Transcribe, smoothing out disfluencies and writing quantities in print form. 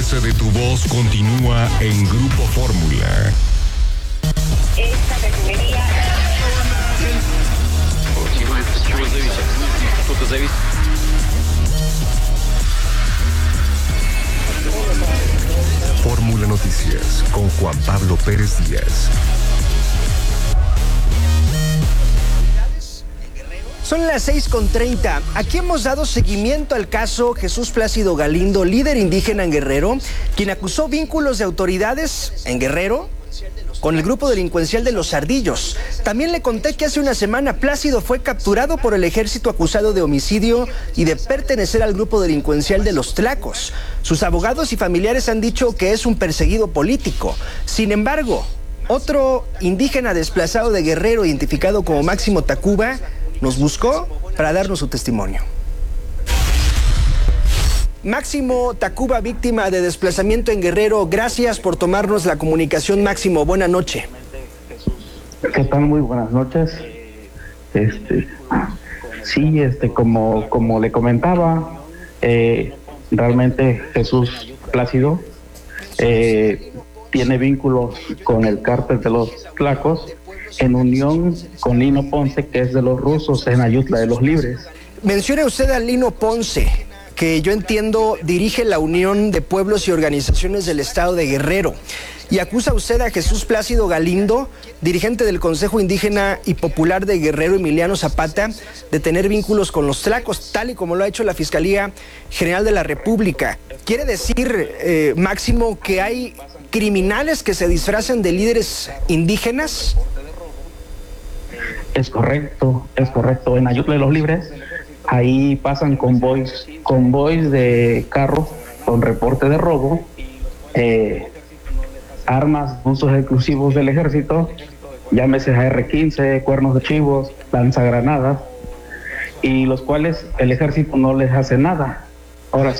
alcance de tu voz continúa en Grupo Fórmula. Esta refinería... Fórmula Noticias con Juan Pablo Pérez Díaz. Son las 6:30. Aquí hemos dado seguimiento al caso Jesús Plácido Galindo, líder indígena en Guerrero, quien acusó vínculos de autoridades en Guerrero con el grupo delincuencial de Los Ardillos. También le conté que hace una semana Plácido fue capturado por el ejército acusado de homicidio y de pertenecer al grupo delincuencial de Los Tlacos. Sus abogados y familiares han dicho que es un perseguido político. Sin embargo, otro indígena desplazado de Guerrero, identificado como Máximo Tacuba, nos buscó para darnos su testimonio. Máximo Tacuba, víctima de desplazamiento en Guerrero, gracias por tomarnos la comunicación, Máximo. Buena noche. ¿Qué tal? Muy buenas noches. Sí, como le comentaba, realmente Jesús Plácido tiene vínculos con el cártel de los Tlacos, en unión con Lino Ponce, que es de los rusos, en Ayutla de los Libres. Mencione usted a Lino Ponce, que yo entiendo dirige la Unión de Pueblos y Organizaciones del Estado de Guerrero, y acusa usted a Jesús Plácido Galindo, dirigente del Consejo Indígena y Popular de Guerrero, Emiliano Zapata, de tener vínculos con los Tlacos, tal y como lo ha hecho la Fiscalía General de la República. ¿Quiere decir, Máximo, que hay criminales que se disfrazan de líderes indígenas? Es correcto. En Ayutla de los Libres, ahí pasan convoys de carros con reporte de robo, armas, usos exclusivos del ejército, llámese AR-15, cuernos de chivos, lanzagranadas, y los cuales el ejército no les hace nada. Ahora